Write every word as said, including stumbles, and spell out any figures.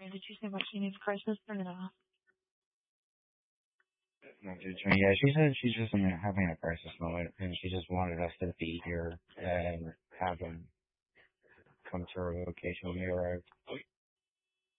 Did you say what she needs crisis or no? No, dude, so, yeah, she said she's just in, having a crisis moment, and she just wanted us to be here and have them come to her location when we arrived.